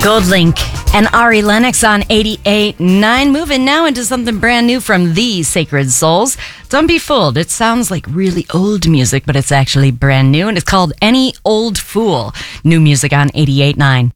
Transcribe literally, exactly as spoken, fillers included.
Goldlink and Ari Lennox on eighty-eight point nine. Moving now into something brand new from the Sacred Souls. Don't be fooled. It sounds like really old music, but it's actually brand new, and it's called Any Old Fool. New music on eighty-eight point nine.